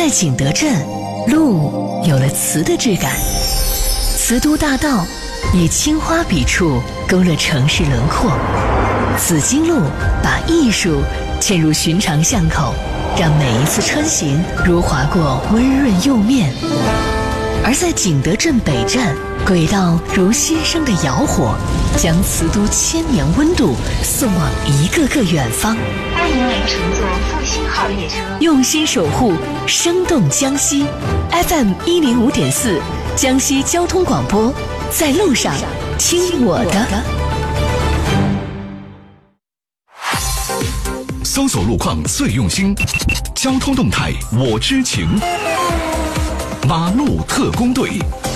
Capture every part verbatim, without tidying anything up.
在景德镇，路有了瓷的质感。瓷都大道以青花笔触勾勒城市轮廓，紫荆路把艺术嵌入寻常巷口，让每一次穿行如划过温润釉面。而在景德镇北站，轨道如新生的窑火，将瓷都千年温度送往一个个远方。 欢迎您乘坐复兴号列车， 用心守护，生动江西。F M 一零五点四，江西交通广播，在路上听我的。 搜索路况最用心，交通动态我知情。马路特工队。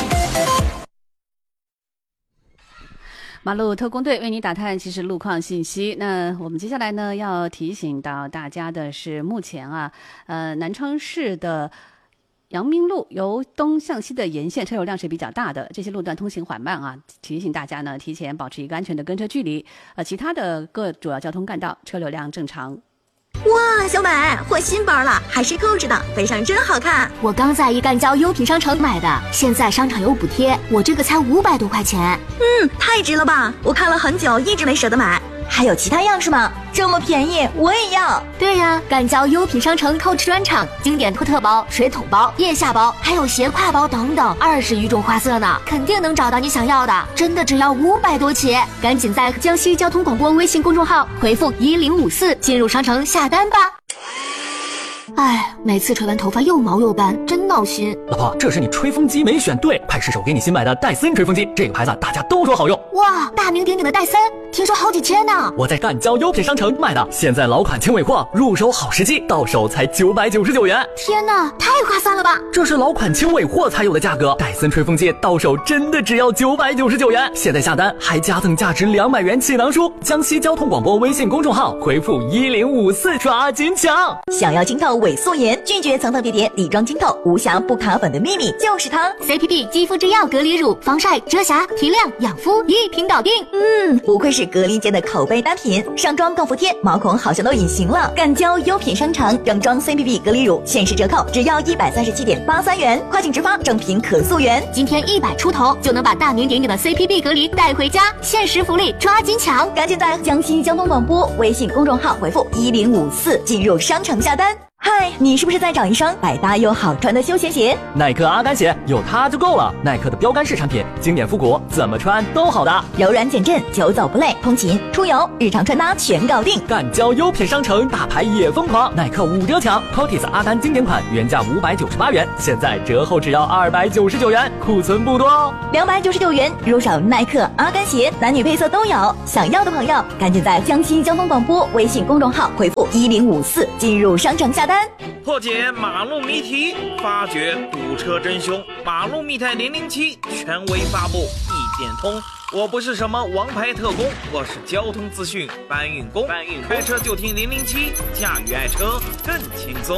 马路特工队为你打探其实路况信息。那我们接下来呢要提醒到大家的是，目前啊，呃，南昌市的阳明路由东向西的沿线车流量是比较大的，这些路段通行缓慢啊，提醒大家呢提前保持一个安全的跟车距离。呃，其他的各主要交通干道车流量正常。 哇，小美，换新包了，还是透着的，背上真好看。 我刚在一干交优品商城买的，现在商场有补贴，我这个才五百多块钱。 嗯，太值了吧！我看了很久，一直没舍得买。还有其他样式吗？这么便宜，我也要。 对呀，干交优品商城 Coach 专场，经典托特包、水桶包、腋下包，还有斜挎包等等，二十余种花色呢，肯定能找到你想要的。真的只要五百多起，赶紧在江西交通广播微信公众号回复一零五四进入商城下单吧。哎，每次吹完头发又毛又干，真闹心。 老婆，这是你吹风机没选对，快试手给你新买的戴森吹风机，这个牌子大家都说好用。 哇，大名鼎鼎的戴森，听说好几千呢。 我在干交优品商城买的，现在老款轻尾货，入手好时机，到手才九百九十九元。 天哪，太划算了吧！ 这是老款轻尾货才有的价格，戴森吹风机到手真的只要九百九十九元。现在下单还加赠价值两百元气囊书。江西交通广播微信公众号回复一零五四抓紧抢。 想要清透伪素颜，拒绝层层叠叠底妆清透，无瑕不卡粉的秘密就是它 C P P 肌肤之钥隔离乳，防晒、遮瑕、提亮、养肤一瓶搞定。 嗯，不愧是隔离间的口碑单品，上妆更服帖，毛孔好像都隐形了。干交优品商城正装 C P P 隔离乳限时折扣，只要一百三十七点八三元，跨境直发，正品可溯源。 今天一百出头就能把大名鼎鼎的 C P P 隔离带回家，限时福利抓紧抢！ 赶紧在江西交通广播微信公众号回复一零五四进入商城下单。嗨，你是不是在找一双百搭又好穿的休闲鞋？ 耐克阿甘鞋有它就够了，耐克的标杆式产品，经典复古，怎么穿都好搭， 柔软减震，久走不累，通勤、出游、日常穿搭全搞定。 干交优品商城，大牌也疯狂，耐克五折抢 ，Cotis 阿甘经典款原价五百九十八元，现在折后只要二百九十九元，库存不多哦。 两百九十九元入手耐克阿甘鞋，男女配色都有，想要的朋友赶紧在江西交通广播微信公众号回复一零五四进入商城下单。 破解马路谜题，发掘堵车真凶，马路密探零零七权威发布，一点通。我不是什么王牌特工，我是交通资讯搬运工，搬运开车就听零零七，驾驭爱车更轻松。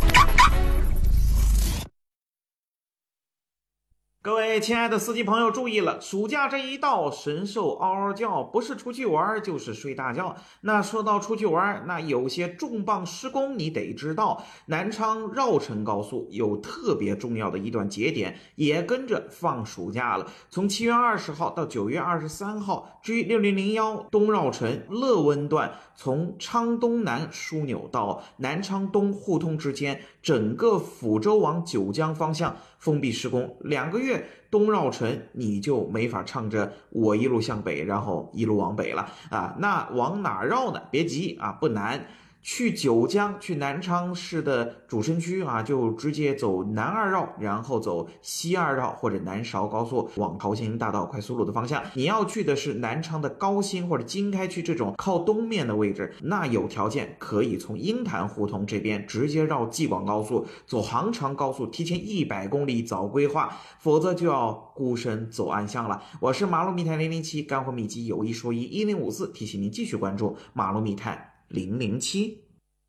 各位亲爱的司机朋友注意了，暑假这一到，神兽嗷嗷叫，不是出去玩就是睡大觉。那说到出去玩，那有些重磅施工你得知道，南昌绕城高速有特别重要的一段节点也跟着放暑假了，从七月二十号到九月二十三号 G 六零零一 东绕城乐温段，从昌东南枢纽到南昌东互通之间，整个抚州往九江方向封闭施工，两个月东绕城你就没法唱着我一路向北然后一路往北了啊！那往哪绕呢？别急啊，不难。去九江，去南昌市的主城区啊，就直接走南二绕，然后走西二绕或者南韶高速往桃兴大道快速路的方向。你要去的是南昌的高新或者经开区这种靠东面的位置，那有条件可以从鹰潭胡同这边直接绕济广高速，走杭长高速，提前一百公里早规划，否则就要孤身走暗巷了。我是马路密探零零七，干货秘籍有一说一，一零五四提醒您继续关注马路密探零零七。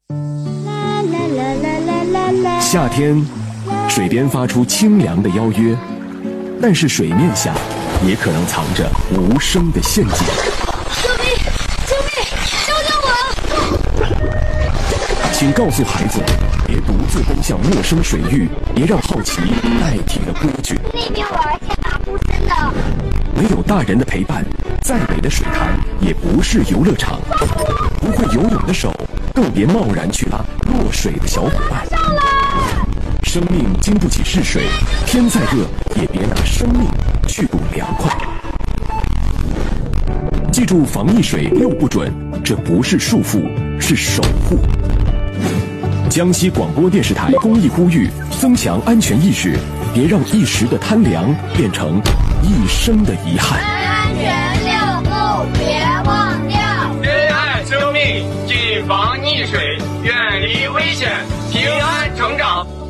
夏天，水边发出清凉的邀约，但是水面下也可能藏着无声的陷阱。 救命！救命！救救我！ 请请告诉孩子，别独自奔向陌生水域，别让好奇代替了规矩。 那边玩天马不深的。 没有大人的陪伴，再美的水潭也不是游乐场。不会游泳的手，更别贸然去拉落水的小伙伴。生命经不起试水，天再热也别拿生命去赌凉快。记住防溺水六不准，这不是束缚，是守护。江西广播电视台公益呼吁：增强安全意识，别让一时的贪凉变成一生的遗憾。 安全六不别忘掉， 珍爱生命，谨防溺水，远离危险，平安成长。